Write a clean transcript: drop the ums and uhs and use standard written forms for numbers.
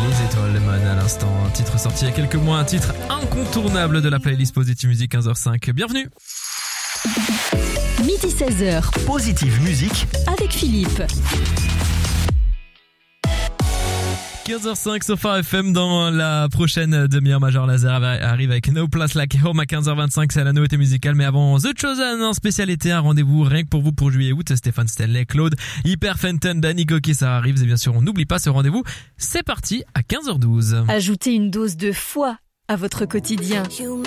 Les Étoiles Lemon à l'instant, un titre sorti il y a quelques mois, un titre incontournable de la playlist Positive Music 15h05. Bienvenue. Midi 16h. Positive Music avec Philippe. 15h05 sur Phare FM. Dans la prochaine demi-heure, Major Lazer arrive avec No Place Like Home à 15h25. C'est la nouveauté musicale. Mais avant, The Chosen en spécialité, un rendez-vous rien que pour vous pour juillet et août. Stéphane Stanley, Claude, Hyper Fenton, Danny Goki, ça arrive. Et bien sûr, on n'oublie pas ce rendez-vous. C'est parti à 15h12. Ajoutez une dose de foi à votre quotidien.